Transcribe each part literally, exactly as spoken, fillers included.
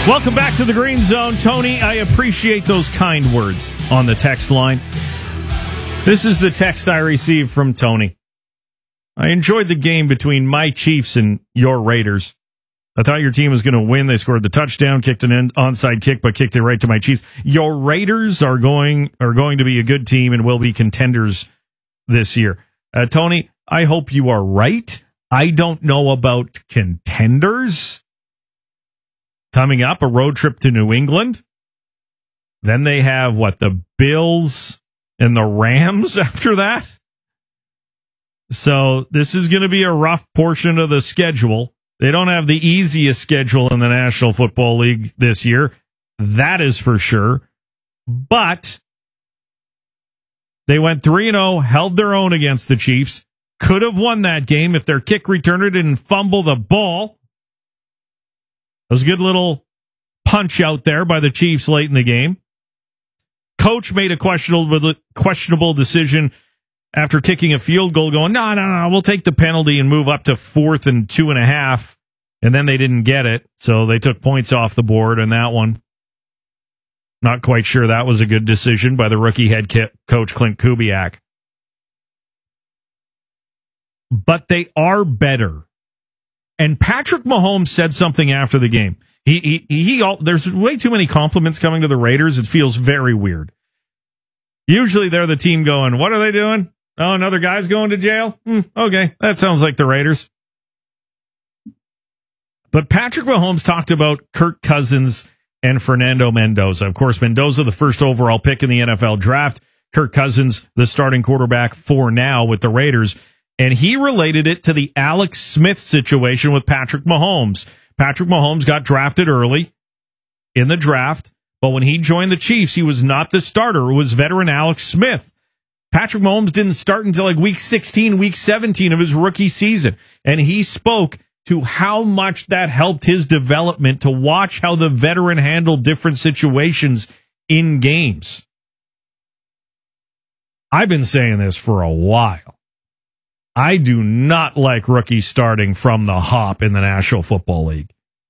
Welcome back to the Green Zone. Tony, I appreciate those kind words on the text line. This is the text I received from Tony. I enjoyed the game between my Chiefs and your Raiders. I thought your team was going to win. They scored the touchdown, kicked an onside kick, but kicked it right to my Chiefs. Your Raiders are going are going to be a good team and will be contenders this year. Uh, Tony, I hope you are right. I don't know about contenders. Coming up, a road trip to New England. Then they have, what, the Bills and the Rams after that? So this is going to be a rough portion of the schedule. They don't have the easiest schedule in the National Football League this year. That is for sure. But they went three and oh, held their own against the Chiefs. Could have won that game if their kick returner didn't fumble the ball. It was a good little punch out there by the Chiefs late in the game. Coach made a questionable questionable decision after kicking a field goal, going, no, no, no, we'll take the penalty and move up to fourth and two and a half. And then they didn't get it, so they took points off the board on that one. Not quite sure that was a good decision by the rookie head coach, Clint Kubiak. But they are better. And Patrick Mahomes said something after the game. He, he, he, he, there's way too many compliments coming to the Raiders. It feels very weird. Usually they're the team going, what are they doing? Oh, another guy's going to jail? Hmm, okay, that sounds like the Raiders. But Patrick Mahomes talked about Kirk Cousins and Fernando Mendoza. Of course, Mendoza, the first overall pick in the N F L draft. Kirk Cousins, the starting quarterback for now with the Raiders. And he related it to the Alex Smith situation with Patrick Mahomes. Patrick Mahomes got drafted early in the draft, but when he joined the Chiefs, he was not the starter. It was veteran Alex Smith. Patrick Mahomes didn't start until like week sixteen, week seventeen of his rookie season. And he spoke to how much that helped his development to watch how the veteran handled different situations in games. I've been saying this for a while. I do not like rookies starting from the hop in the National Football League.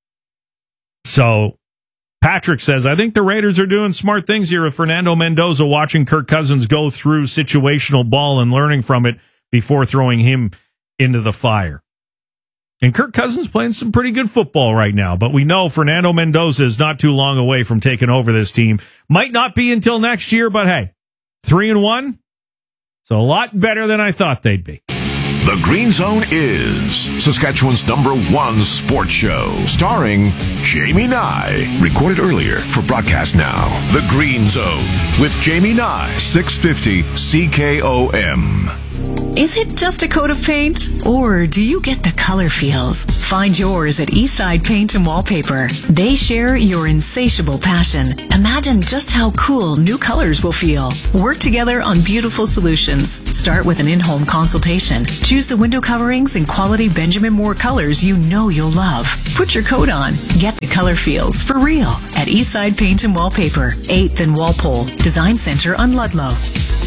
So Patrick says, I think the Raiders are doing smart things here with Fernando Mendoza, watching Kirk Cousins go through situational ball and learning from it before throwing him into the fire. And Kirk Cousins playing some pretty good football right now, but we know Fernando Mendoza is not too long away from taking over this team. Might not be until next year, but hey, three and one. It's a lot better than I thought they'd be. The Green Zone is Saskatchewan's number one sports show, starring Jamie Nye. Recorded earlier for broadcast now. The Green Zone with Jamie Nye, six fifty C K O M. Is it just a coat of paint, or do you get the color feels? Find yours at Eastside Paint and Wallpaper. They share your insatiable passion. Imagine just how cool new colors will feel. Work together on beautiful solutions. Start with an in-home consultation. Choose the window coverings and quality Benjamin Moore colors you know you'll love. Put your coat on. Get the color feels for real at Eastside Paint and Wallpaper, eighth and Walpole, Design Center on Ludlow.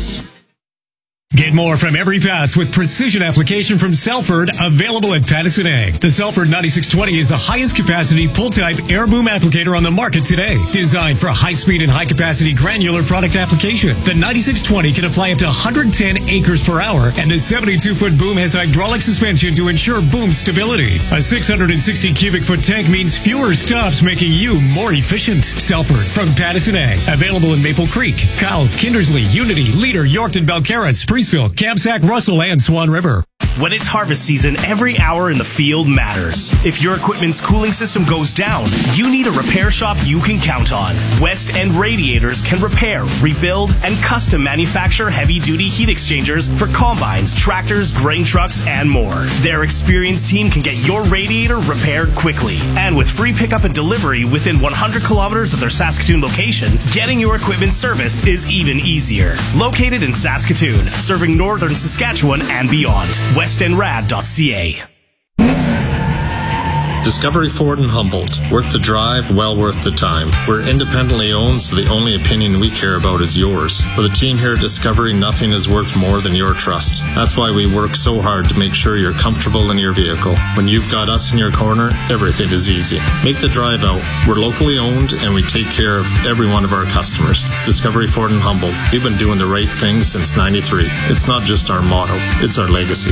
Get more from every pass with precision application from Selford, available at Patterson Ag. The Selford ninety-six twenty is the highest capacity pull-type air boom applicator on the market today. Designed for high-speed and high-capacity granular product application, the ninety-six twenty can apply up to one hundred ten acres per hour, and the seventy-two foot boom has hydraulic suspension to ensure boom stability. A six hundred sixty cubic foot tank means fewer stops, making you more efficient. Selford from Patterson Ag, available in Maple Creek, Kyle, Kindersley, Unity, Leader, Yorkton, Belcarra, Spreeceville, Kamsack, Russell, and Swan River. When it's harvest season, every hour in the field matters. If your equipment's cooling system goes down, you need a repair shop you can count on. West End Radiators can repair, rebuild, and custom manufacture heavy-duty heat exchangers for combines, tractors, grain trucks, and more. Their experienced team can get your radiator repaired quickly. And with free pickup and delivery within one hundred kilometers of their Saskatoon location, getting your equipment serviced is even easier. Located in Saskatoon, serving northern Saskatchewan and beyond. west end rad dot c a. Discovery Ford in Humboldt. Worth the drive, well worth the time. We're independently owned, so the only opinion we care about is yours. For the team here at Discovery, nothing is worth more than your trust. That's why we work so hard to make sure you're comfortable in your vehicle. When you've got us in your corner, everything is easy. Make the drive out. We're locally owned, and we take care of every one of our customers. Discovery Ford in Humboldt. We've been doing the right thing since ninety-three. It's not just our motto, it's our legacy.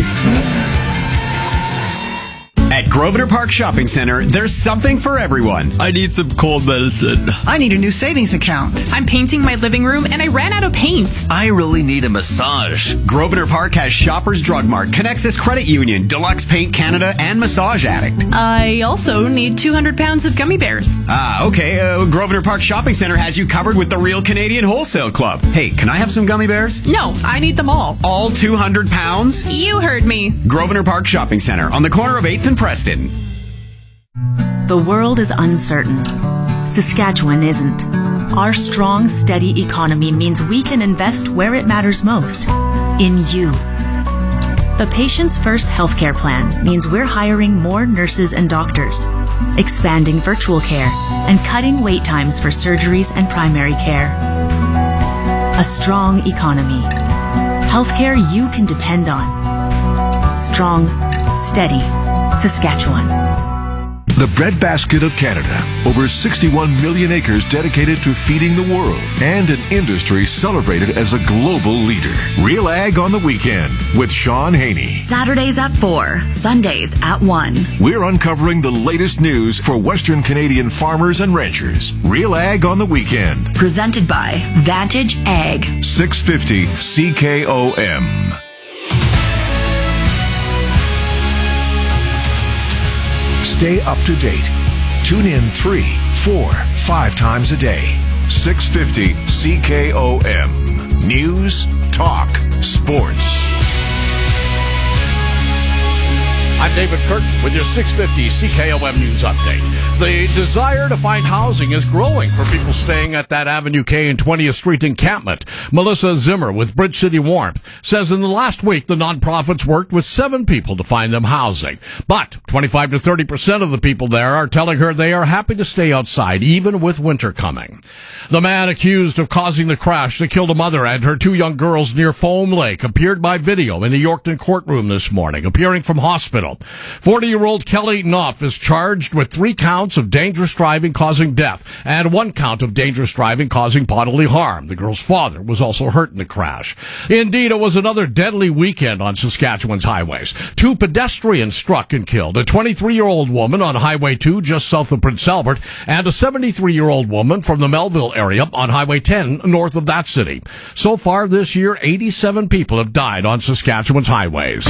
At Grosvenor Park Shopping Center, there's something for everyone. I need some cold medicine. I need a new savings account. I'm painting my living room and I ran out of paint. I really need a massage. Grosvenor Park has Shoppers Drug Mart, Connexus Credit Union, Deluxe Paint Canada, and Massage Addict. I also need two hundred pounds of gummy bears. Ah, okay. Uh, Grosvenor Park Shopping Center has you covered with the Real Canadian Wholesale Club. Hey, can I have some gummy bears? No, I need them all. All two hundred pounds? You heard me. Grosvenor Park Shopping Center on the corner of eighth and Preston. The world is uncertain. Saskatchewan isn't. Our strong, steady economy means we can invest where it matters most, in you. The Patients First healthcare plan means we're hiring more nurses and doctors, expanding virtual care, and cutting wait times for surgeries and primary care. A strong economy. Healthcare you can depend on. Strong, steady Saskatchewan. The breadbasket of Canada. Over sixty-one million acres dedicated to feeding the world. And an industry celebrated as a global leader. Real Ag on the Weekend with Sean Haney. Saturdays at four, Sundays at one. We're uncovering the latest news for Western Canadian farmers and ranchers. Real Ag on the Weekend. Presented by Vantage Ag. six fifty C K O M. Stay up to date. Tune in three, four, five times a day. six fifty C K O M. News, talk, sports. I'm David Curtin with your six fifty C K O M News Update. The desire to find housing is growing for people staying at that Avenue K and twentieth Street encampment. Melissa Zimmer with Bridge City Warmth says in the last week the nonprofits worked with seven people to find them housing. But twenty-five to thirty percent of the people there are telling her they are happy to stay outside even with winter coming. The man accused of causing the crash that killed a mother and her two young girls near Foam Lake appeared by video in the Yorkton courtroom this morning, appearing from hospital. forty-year-old Kelly Knopf is charged with three counts of dangerous driving causing death and one count of dangerous driving causing bodily harm. The girl's father was also hurt in the crash. Indeed, it was another deadly weekend on Saskatchewan's highways. Two pedestrians struck and killed, a twenty-three-year-old woman on Highway two just south of Prince Albert and a seventy-three-year-old woman from the Melville area on Highway ten north of that city. So far this year, eighty-seven people have died on Saskatchewan's highways.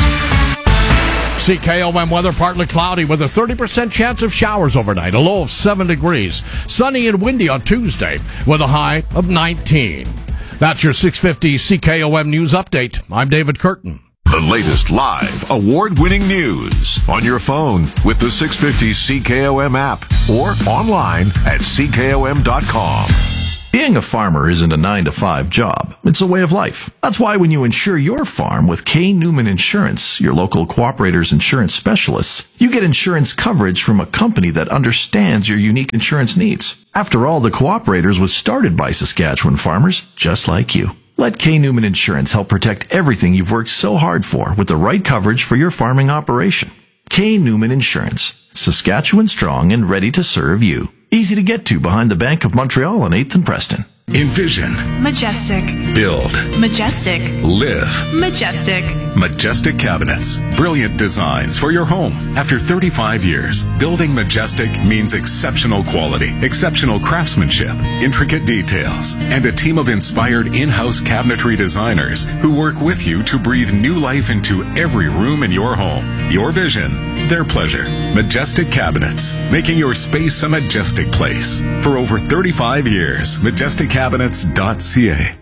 C K O M weather, partly cloudy with a thirty percent chance of showers overnight, a low of seven degrees. Sunny and windy on Tuesday with a high of nineteen. That's your six fifty C K O M News Update. I'm David Curtin. The latest live, award-winning news on your phone with the six fifty C K O M app or online at C K O M dot com. Being a farmer isn't a nine to five job. It's a way of life. That's why when you insure your farm with K. Newman Insurance, your local Cooperator's insurance specialists, you get insurance coverage from a company that understands your unique insurance needs. After all, the Cooperators was started by Saskatchewan farmers just like you. Let K. Newman Insurance help protect everything you've worked so hard for with the right coverage for your farming operation. K. Newman Insurance. Saskatchewan strong and ready to serve you. Easy to get to behind the Bank of Montreal on eighth and Preston. Envision. Majestic. Build. Majestic. Live. Majestic. Majestic Cabinets. Brilliant designs for your home. After thirty-five years, building Majestic means exceptional quality, exceptional craftsmanship, intricate details, and a team of inspired in-house cabinetry designers who work with you to breathe new life into every room in your home. Your vision, their pleasure. Majestic Cabinets, making your space a majestic place. For over thirty-five years, majestic cabinets dot c a.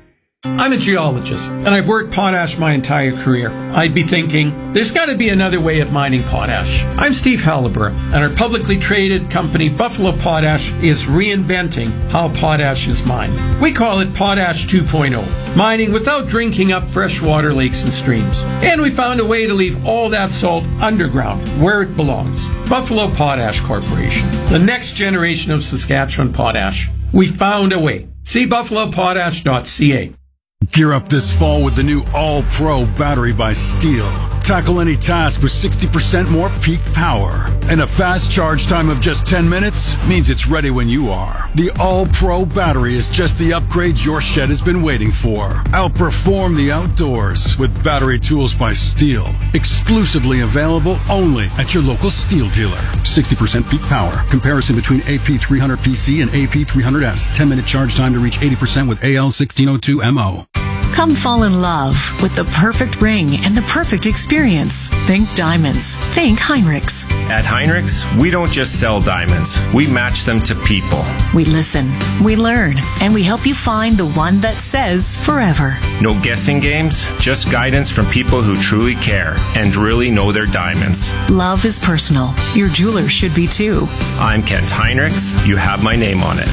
I'm a geologist, and I've worked potash my entire career. I'd be thinking, there's got to be another way of mining potash. I'm Steve Halliburton, and our publicly traded company, Buffalo Potash, is reinventing how potash is mined. We call it Potash two point oh, mining without drinking up freshwater lakes and streams. And we found a way to leave all that salt underground, where it belongs. Buffalo Potash Corporation, the next generation of Saskatchewan potash. We found a way. See buffalo potash dot c a. Gear up this fall with the new All-Pro battery by Steel. Tackle any task with sixty percent more peak power. And a fast charge time of just ten minutes means it's ready when you are. The All-Pro battery is just the upgrade your shed has been waiting for. Outperform the outdoors with battery tools by Steel. Exclusively available only at your local Steel dealer. sixty percent peak power. Comparison between A P three hundred P C and A P three hundred S. ten minute charge time to reach eighty percent with A L sixteen oh two M O. Come fall in love with the perfect ring and the perfect experience. Think diamonds. Think Heinrichs. At Heinrichs, we don't just sell diamonds. We match them to people. We listen, we learn, and we help you find the one that says forever. No guessing games, just guidance from people who truly care and really know their diamonds. Love is personal. Your jeweler should be too. I'm Kent Heinrichs. You have my name on it.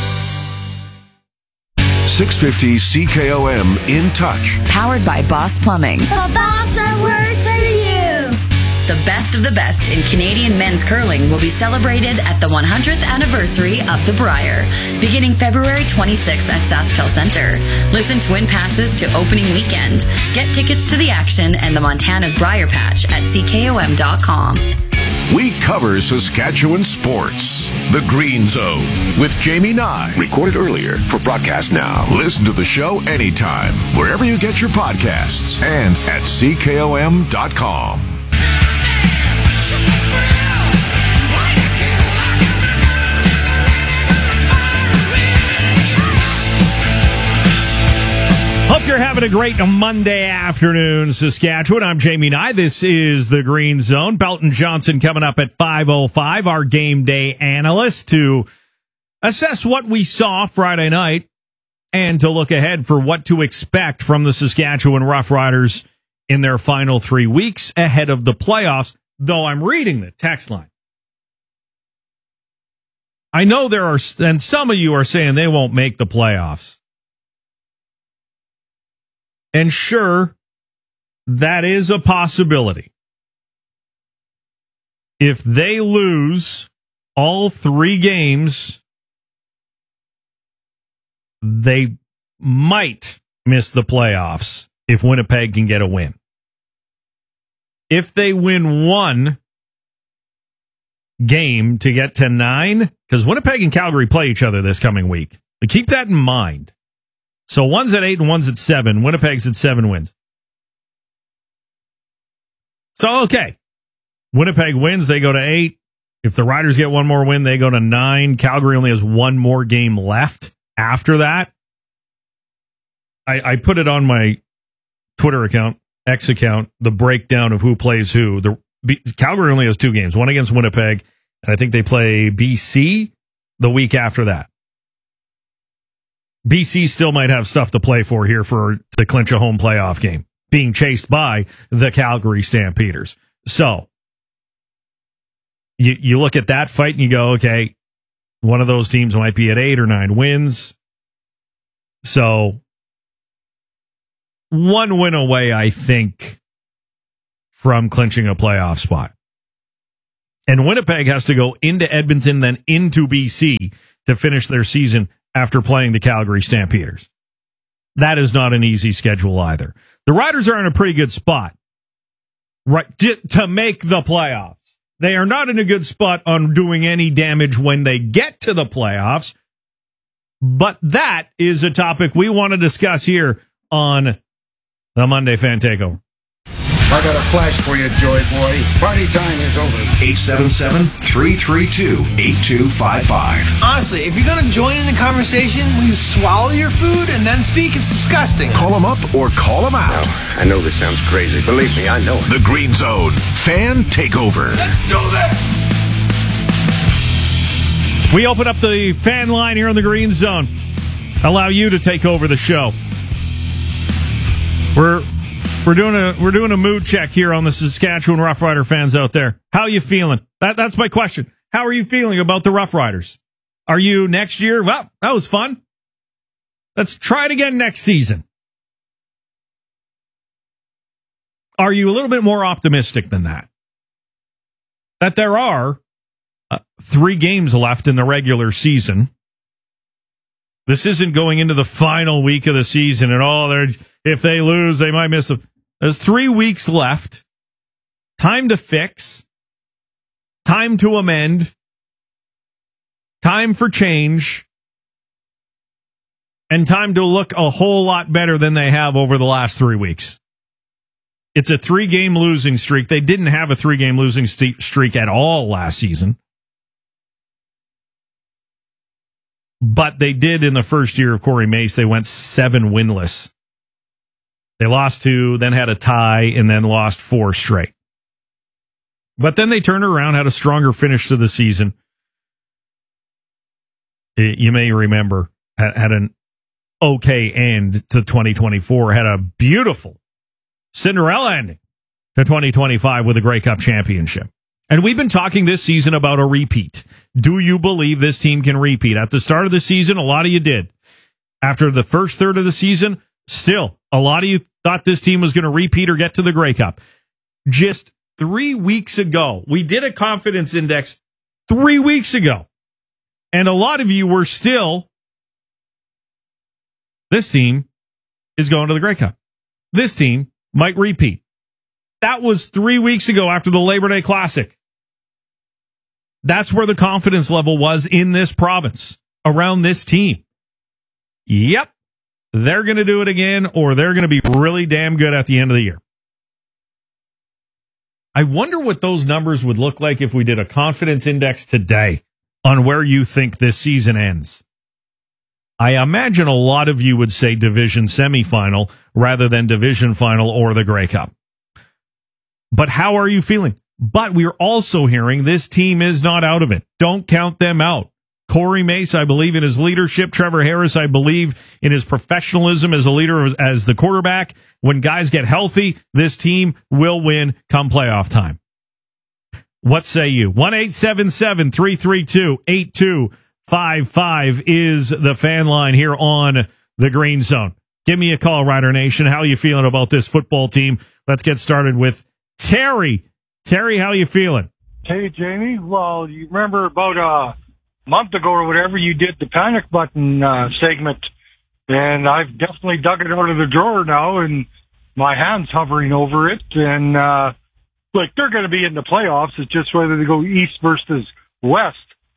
six fifty C K O M In Touch. Powered by Boss Plumbing. The boss that works for you. The best of the best in Canadian men's curling will be celebrated at the one hundredth anniversary of the Brier, beginning February twenty-sixth at SaskTel Center. Listen to win passes to opening weekend. Get tickets to the action and the Montana's Brier Patch at C K O M dot com. We cover Saskatchewan sports. The Green Zone with Jamie Nye. Recorded earlier for broadcast now. Listen to the show anytime, wherever you get your podcasts, and at C K O M dot com. Hope you're having a great Monday afternoon, Saskatchewan. I'm Jamie Nye. This is the Green Zone. Belton Johnson coming up at five oh five, our game day analyst, to assess what we saw Friday night and to look ahead for what to expect from the Saskatchewan Roughriders in their final three weeks ahead of the playoffs, though I'm reading the text line. I know there are, and some of you are saying they won't make the playoffs. And sure, that is a possibility. If they lose all three games, they might miss the playoffs if Winnipeg can get a win. If they win one game to get to nine, because Winnipeg and Calgary play each other this coming week. But keep that in mind. So one's at eight and one's at seven. Winnipeg's at seven wins. So, okay. Winnipeg wins, they go to eight. If the Riders get one more win, they go to nine. Calgary only has one more game left after that. I, I put it on my Twitter account, X account, the breakdown of who plays who. The B, Calgary only has two games, one against Winnipeg, and I think they play B C the week after that. B C still might have stuff to play for here for to clinch a home playoff game, being chased by the Calgary Stampeders. So you you look at that fight and you go, okay, one of those teams might be at eight or nine wins. So one win away, I think, from clinching a playoff spot. And Winnipeg has to go into Edmonton, then into B C to finish their season after playing the Calgary Stampeders. That is not an easy schedule either. The Riders are in a pretty good spot, right, to make the playoffs. They are not in a good spot on doing any damage when they get to the playoffs, but that is a topic we want to discuss here on the Monday Fan Takeover. I got a flash for you, Joy Boy. Party time is over. eight seven seven, three three two, eight two five five. Honestly, if you're going to join in the conversation, will you swallow your food and then speak? It's disgusting. Call them up or call them out. Now, I know this sounds crazy. Believe me, I know it. The Green Zone Fan Takeover. Let's do this! We open up the fan line here on the Green Zone. Allow you to take over the show. We're we're doing a we're doing a mood check here on the Saskatchewan Roughrider fans out there. How are you feeling? That that's my question. How are you feeling about the Roughriders? Are you next year? Well, that was fun. Let's try it again next season. Are you a little bit more optimistic than that? That there are uh, three games left in the regular season. This isn't going into the final week of the season and all. They're if they lose, they might miss them. There's three weeks left. Time to fix. Time to amend. Time for change. And time to look a whole lot better than they have over the last three weeks. It's a three-game losing streak. They didn't have a three-game losing st- streak at all last season. But they did in the first year of Corey Mace. They went seven winless. They lost two, then had a tie, and then lost four straight. But then they turned around, had a stronger finish to the season. It, you may remember, had, had an okay end to twenty twenty-four, had a beautiful Cinderella ending to twenty twenty-five with a Grey Cup championship. And we've been talking this season about a repeat. Do you believe this team can repeat? At the start of the season, a lot of you did. After the first third of the season, still, a lot of you thought this team was going to repeat or get to the Grey Cup. Just three weeks ago, we did a confidence index three weeks ago. And a lot of you were still, this team is going to the Grey Cup. This team might repeat. That was three weeks ago after the Labor Day Classic. That's where the confidence level was in this province, around this team. Yep, they're going to do it again, or they're going to be really damn good at the end of the year. I wonder what those numbers would look like if we did a confidence index today on where you think this season ends. I imagine a lot of you would say division semifinal rather than division final or the Grey Cup. But how are you feeling? But we're also hearing this team is not out of it. Don't count them out. Corey Mace, I believe in his leadership. Trevor Harris, I believe in his professionalism as a leader, as the quarterback. When guys get healthy, this team will win come playoff time. What say you? one eight seven seven, three three two, eight two five five is the fan line here on the Green Zone. Give me a call, Rider Nation. How are you feeling about this football team? Let's get started with Terry. Terry, how are you feeling? Hey, Jamie. Well, you remember about a month ago or whatever, you did the panic button uh, segment, and I've definitely dug it out of the drawer now, and my hand's hovering over it, and uh, like they're going to be in the playoffs. It's just whether they go east versus west.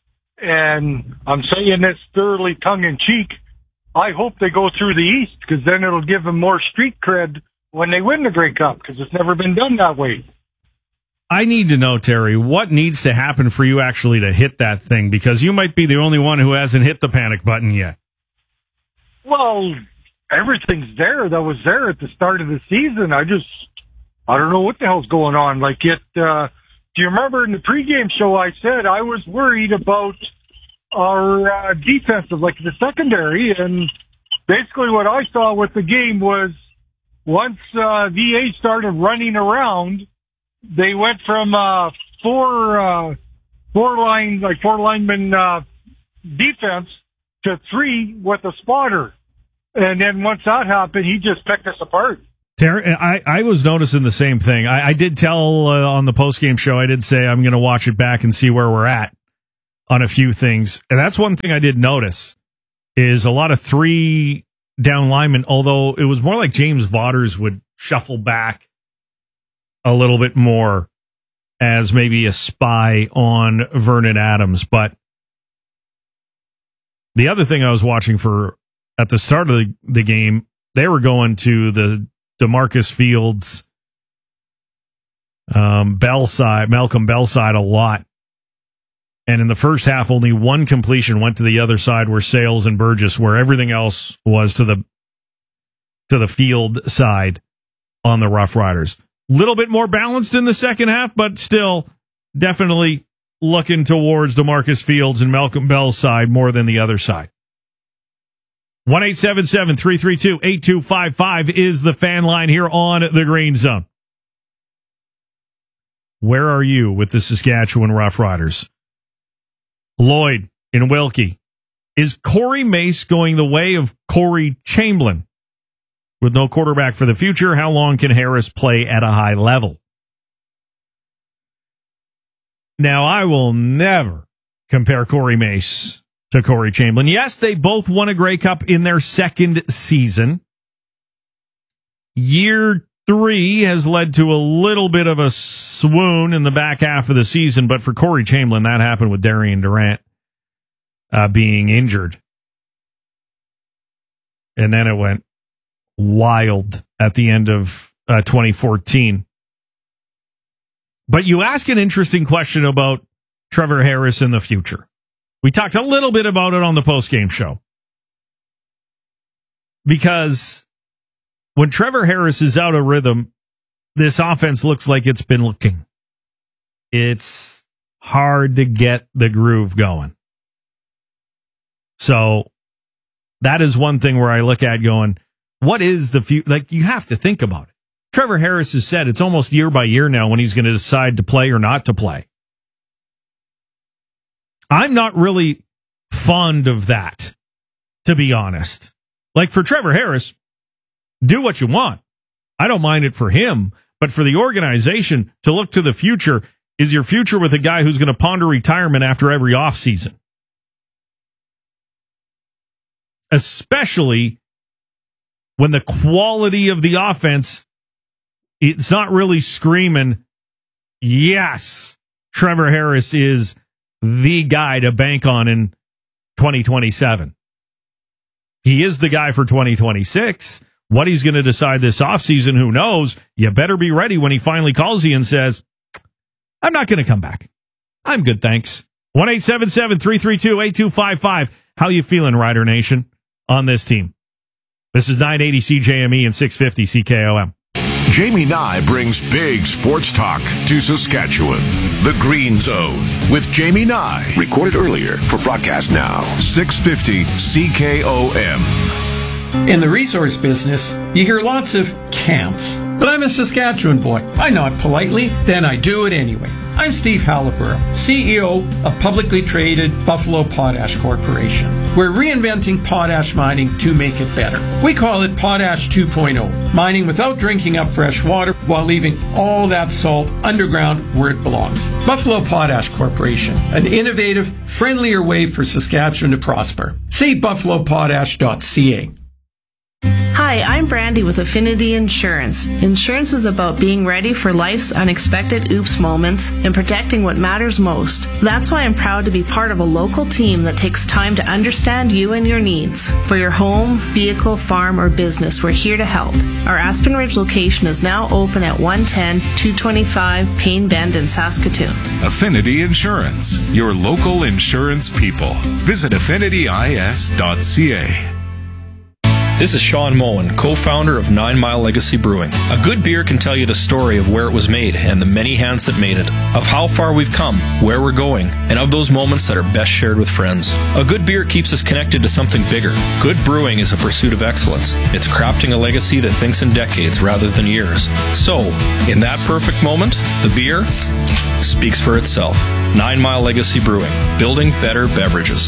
And I'm saying this thoroughly tongue-in-cheek. I hope they go through the East, because then it'll give them more street cred when they win the Grey Cup, because it's never been done that way. I need to know, Terry, what needs to happen for you actually to hit that thing, because you might be the only one who hasn't hit the panic button yet. Well, everything's there that was there at the start of the season. I just, I don't know what the hell's going on. Like it, uh, do you remember in the pregame show I said I was worried about our uh, defensive, like the secondary, and basically what I saw with the game was once uh, V A started running around, they went from uh, four uh, four line like four lineman uh, defense to three with a spotter, and then once that happened, he just picked us apart. Terry, I, I was noticing the same thing. I, I did tell uh, on the postgame show, I did say I'm going to watch it back and see where we're at on a few things. And that's one thing I did notice is a lot of three down linemen, although it was more like James Vaughters would shuffle back a little bit more as maybe a spy on Vernon Adams. But the other thing I was watching for at the start of the, the game, they were going to the DeMarcus Fields, um, Bell side, Malcolm Bell side a lot. And in the first half, only one completion went to the other side where Sales and Burgess, where everything else was to the to the field side on the Rough Riders. Little bit more balanced in the second half, but still definitely looking towards DeMarcus Fields and Malcolm Bell's side more than the other side. one eight seven seven, three three two, eight two five five is the fan line here on the Green Zone. Where are you with the Saskatchewan Roughriders? Lloyd in Wilkie. Is Corey Mace going the way of Corey Chamberlain? With no quarterback for the future, how long can Harris play at a high level? Now, I will never compare Corey Mace to Corey Chamberlain. Yes, they both won a Grey Cup in their second season. Year three has led to a little bit of a swoon in the back half of the season, but for Corey Chamberlain, that happened with Darian Durant uh, being injured. And then it went wild at the end of uh, twenty fourteen. But you ask an interesting question about Trevor Harris in the future. We talked a little bit about it on the postgame show. Because when Trevor Harris is out of rhythm, this offense looks like it's been looking. It's hard to get the groove going. So that is one thing where I look at going, what is the future? Like, you have to think about it. Trevor Harris has said it's almost year by year now when he's going to decide to play or not to play. I'm not really fond of that, to be honest. Like, for Trevor Harris, do what you want. I don't mind it for him, but for the organization to look to the future, is your future with a guy who's going to ponder retirement after every offseason? Especially when the quality of the offense, it's not really screaming, yes, Trevor Harris is the guy to bank on in twenty twenty-seven. He is the guy for twenty twenty-six. What he's going to decide this offseason, who knows? You better be ready when he finally calls you and says, I'm not going to come back. I'm good, thanks. one eight seven seven, three three two, eight two five five. How you feeling, Rider Nation, on this team? This is nine eighty C J M E and six fifty C K O M. Jamie Nye brings big sports talk to Saskatchewan. The Green Zone with Jamie Nye. Recorded earlier for broadcast now. six fifty C K O M. In the resource business, you hear lots of can'ts. But I'm a Saskatchewan boy. I nod politely, then I do it anyway. I'm Steve Halliburton, C E O of publicly traded Buffalo Potash Corporation. We're reinventing potash mining to make it better. We call it Potash two point oh, mining without drinking up fresh water while leaving all that salt underground where it belongs. Buffalo Potash Corporation, an innovative, friendlier way for Saskatchewan to prosper. See buffalo potash dot c a. Hi, I'm Brandy with Affinity Insurance. Insurance is about being ready for life's unexpected oops moments and protecting what matters most. That's why I'm proud to be part of a local team that takes time to understand you and your needs. For your home, vehicle, farm, or business, we're here to help. Our Aspen Ridge location is now open at one ten, two twenty-five Payne Bend in Saskatoon. Affinity Insurance, your local insurance people. Visit affinity is dot c a. This is Sean Moen, co-founder of Nine Mile Legacy Brewing. A good beer can tell you the story of where it was made and the many hands that made it, of how far we've come, where we're going, and of those moments that are best shared with friends. A good beer keeps us connected to something bigger. Good brewing is a pursuit of excellence. It's crafting a legacy that thinks in decades rather than years. So, in that perfect moment, the beer speaks for itself. Nine Mile Legacy Brewing, building better beverages.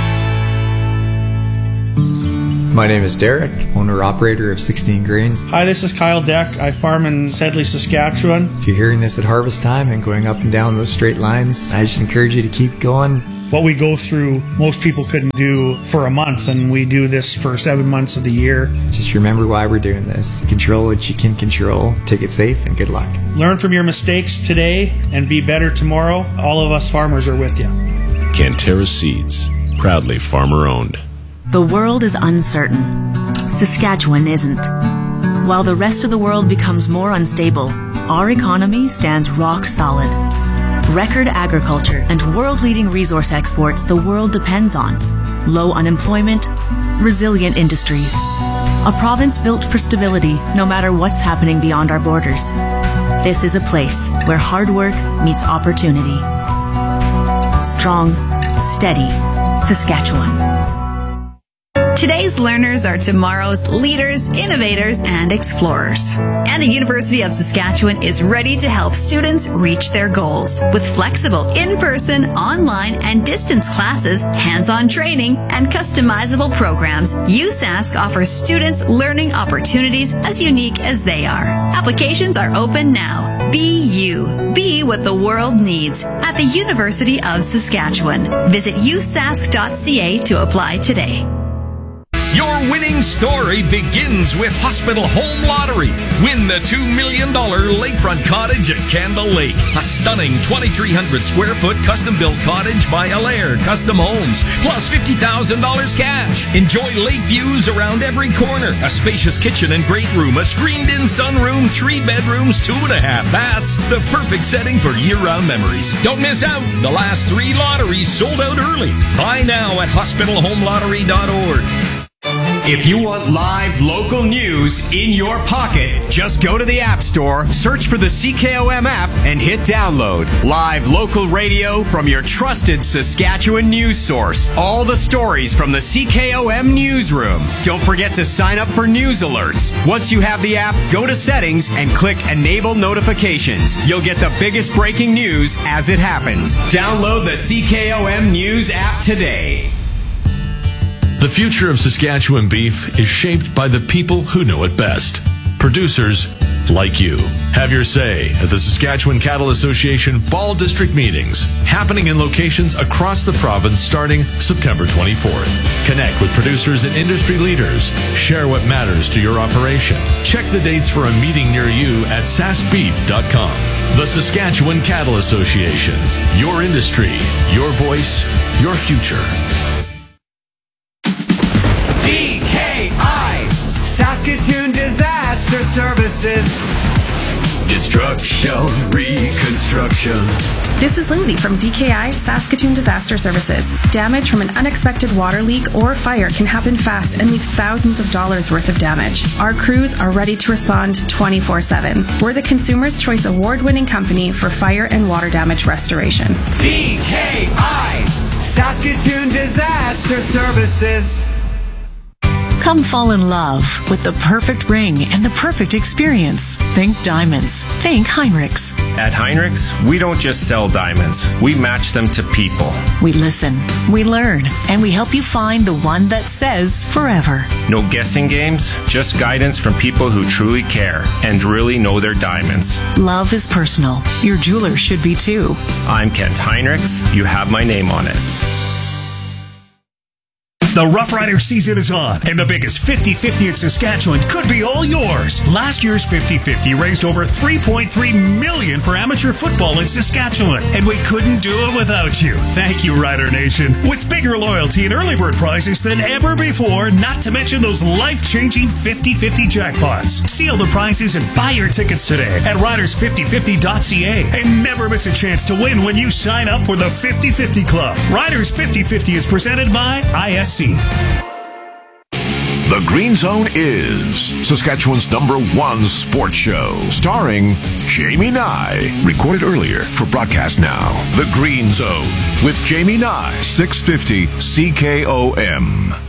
My name is Derek, owner-operator of sixteen Grains. Hi, this is Kyle Deck. I farm in Sedley, Saskatchewan. If you're hearing this at harvest time and going up and down those straight lines, I just encourage you to keep going. What we go through, most people couldn't do for a month, and we do this for seven months of the year. Just remember why we're doing this. Control what you can control. Take it safe, and good luck. Learn from your mistakes today and be better tomorrow. All of us farmers are with you. Canterra Seeds, proudly farmer-owned. The world is uncertain. Saskatchewan isn't. While the rest of the world becomes more unstable, our economy stands rock solid. Record agriculture and world-leading resource exports the world depends on. Low unemployment, resilient industries. A province built for stability no matter what's happening beyond our borders. This is a place where hard work meets opportunity. Strong, steady Saskatchewan. Today's learners are tomorrow's leaders, innovators, and explorers. And the University of Saskatchewan is ready to help students reach their goals with flexible in-person, online, and distance classes, hands-on training, and customizable programs. U S A S C offers students learning opportunities as unique as they are. Applications are open now. Be you. Be what the world needs at the University of Saskatchewan. Visit u sask dot c a to apply today. Your winning story begins with Hospital Home Lottery. Win the two million dollars lakefront cottage at Candle Lake. A stunning twenty-three hundred square foot custom-built cottage by Allaire Custom Homes. Plus fifty thousand dollars cash. Enjoy lake views around every corner. A spacious kitchen and great room. A screened-in sunroom. Three bedrooms. Two and a half baths. The perfect setting for year-round memories. Don't miss out. The last three lotteries sold out early. Buy now at hospital home lottery dot org. If you want live local news in your pocket, just go to the App Store, search for the C K O M app, and hit download. Live local radio from your trusted Saskatchewan news source. All the stories from the C K O M newsroom. Don't forget to sign up for news alerts. Once you have the app, go to settings and click Enable Notifications. You'll get the biggest breaking news as it happens. Download the C K O M News app today. The future of Saskatchewan beef is shaped by the people who know it best. Producers like you. Have your say at the Saskatchewan Cattle Association Fall District Meetings, happening in locations across the province starting September twenty-fourth. Connect with producers and industry leaders. Share what matters to your operation. Check the dates for a meeting near you at sask beef dot com. The Saskatchewan Cattle Association. Your industry, your voice, your future. D K I, Saskatoon Disaster Services. Destruction, reconstruction. This is Lindsay from D K I Saskatoon Disaster Services. Damage from an unexpected water leak or fire can happen fast and leave thousands of dollars worth of damage. Our crews are ready to respond twenty-four seven. We're the Consumer's Choice award-winning company for fire and water damage restoration. D K I, Saskatoon Disaster Services. Come fall in love with the perfect ring and the perfect experience. Think diamonds. Think Heinrichs. At Heinrichs, we don't just sell diamonds. We match them to people. We listen, we learn, and we help you find the one that says forever. No guessing games, just guidance from people who truly care and really know their diamonds. Love is personal. Your jeweler should be too. I'm Kent Heinrichs. You have my name on it. The Rough Rider season is on, and the biggest fifty fifty in Saskatchewan could be all yours. Last year's fifty fifty raised over three point three million dollars for amateur football in Saskatchewan, and we couldn't do it without you. Thank you, Rider Nation. With bigger loyalty and early bird prizes than ever before, not to mention those life-changing fifty fifty jackpots. Seal the prizes and buy your tickets today at riders fifty fifty dot c a, and never miss a chance to win when you sign up for the fifty fifty Club. Riders fifty fifty is presented by I S C. The Green Zone is Saskatchewan's number one sports show, starring Jamie Nye. Recorded earlier for broadcast now. The Green Zone with Jamie Nye, six fifty C K O M.